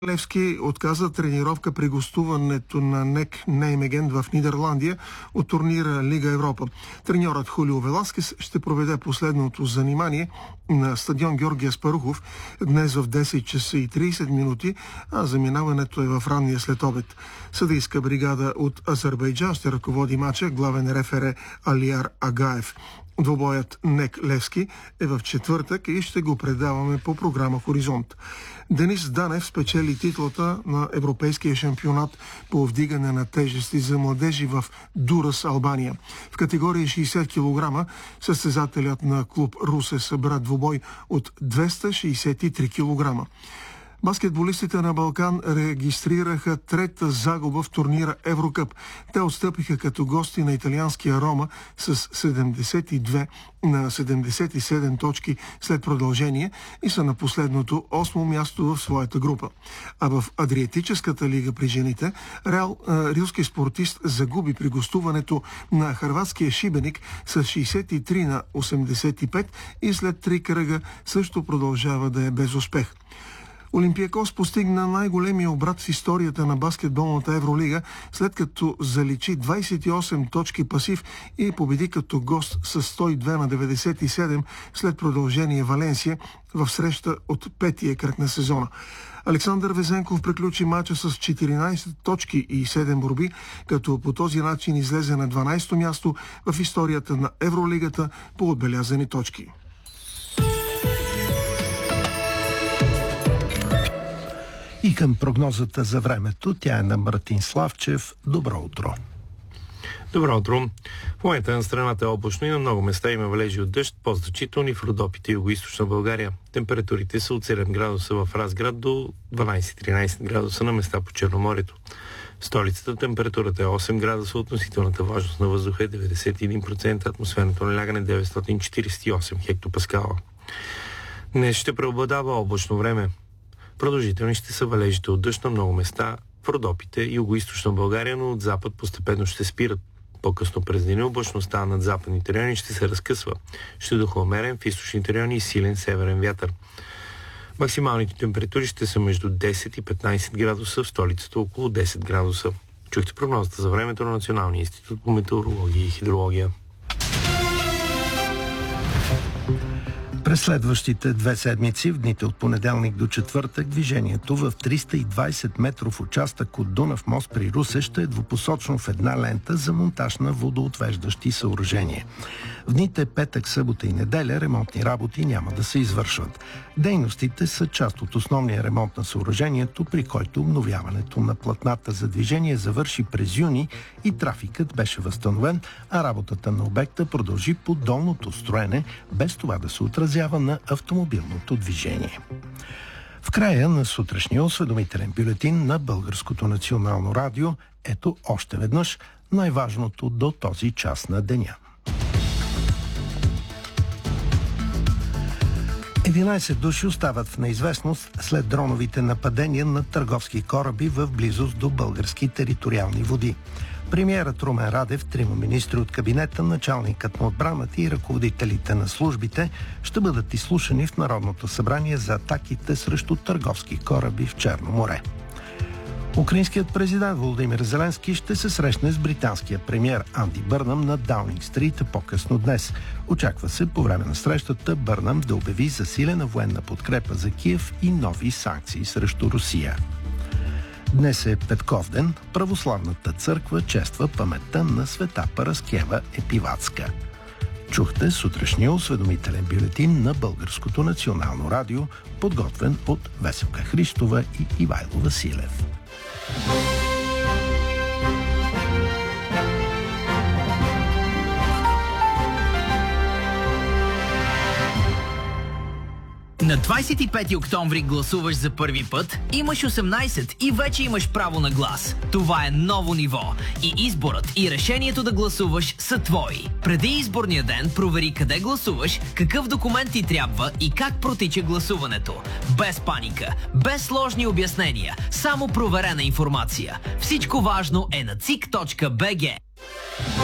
Левски отказа тренировка при гостуването на НЕК Неймеген в Нидерландия от турнира Лига Европа. Треньорът Хулио Веласкес ще проведе последното занимание на стадион Георги Аспарухов днес в 10 часа и 30 минути, а заминаването е в ранния следобед. Съдийска бригада от Азербайджан ще ръководи мача, главен рефере Алияр Агаев. Двобоят НЕК Левски е в четвъртък и ще го предаваме по програма Хоризонт. Денис Данев спечели титлата на Европейския шампионат по вдигане на тежести за младежи в Дурас, Албания. В категория 60 кг състезателят на клуб Русе събра двубой от 263 кг. Баскетболистите на Балкан регистрираха трета загуба в турнира Еврокъп. Те отстъпиха като гости на италианския Рома с 72 на 77 точки след продължение и са на последното 8-о място в своята група. А в Адриатическата лига при жените рилски спортист загуби при гостуването на хърватския Шибеник с 63 на 85 и след 3 кръга също продължава да е без успех. Олимпиакос постигна най-големия обрат в историята на баскетболната Евролига, след като заличи 28 точки пасив и победи като гост с 102 на 97 след продължение Валенсия в среща от петия кръг на сезона. Александър Везенков приключи мача с 14 точки и 7 борби, като по този начин излезе на 12-то място в историята на Евролигата по отбелязани точки. И към прогнозата за времето, тя е на Мартин Славчев. Добро утро! Добро утро! В момента на страната е облачно и на много места има валежи от дъжд, по-значителни в Родопите и Югоизточна България. Температурите са от 7 градуса в Разград до 12-13 градуса на места по Черноморието. В столицата температурата е 8 градуса, относителната влажност на въздуха е 91%, атмосферното налягане 948 хектопаскала. Днес ще преобладава облачно време. Продължителни ще са валежите от дъжд на много места в Родопите и Югоизточна България, но от запад постепенно ще спират. По-късно през деня облачността над западните райони ще се разкъсва. Ще духа умерен в източните райони и силен северен вятър. Максималните температури ще са между 10 и 15 градуса, в столицата около 10 градуса. Чухте прогнозата за времето на Националния институт по метеорология и хидрология. През следващите 2 седмици, в дните от понеделник до четвъртък, движението в 320 метров участък от Дунав мост при Русе ще е двупосочно в една лента за монтаж на водоотвеждащи съоръжения. В дните петък, събота и неделя ремонтни работи няма да се извършват. Дейностите са част от основния ремонт на съоръжението, при който обновяването на платната за движение завърши през юни и трафикът беше възстановен, а работата на обекта продължи по долното строене, без това да се отразява на автомобилното движение. В края на сутрешния осведомителен бюлетин на Българското национално радио, ето още веднъж най-важното до този час на деня. 11 души остават в неизвестност след дроновите нападения на търговски кораби в близост до български териториални води. Премиерът Румен Радев, 3 министри от кабинета, началникът на отбраната и ръководителите на службите ще бъдат изслушани в Народното събрание за атаките срещу търговски кораби в Черно море. Украинският президент Володимир Зеленски ще се срещне с британския премиер Анди Бърнъм на Даунинг Стрит по-късно днес. Очаква се по време на срещата Бърнъм да обяви засилена военна подкрепа за Киев и нови санкции срещу Русия. Днес е Петковден. Православната църква чества паметта на света Параскева Епиватска. Чухте сутрешния осведомителен бюлетин на Българското национално радио, подготвен от Веселка Христова и Ивайло Василев. На 25 октомври гласуваш за първи път, имаш 18 и вече имаш право на глас. Това е ново ниво и изборът и решението да гласуваш са твои. Преди изборния ден провери къде гласуваш, какъв документ ти трябва и как протича гласуването. Без паника, без сложни обяснения, само проверена информация. Всичко важно е на ЦИК.bg.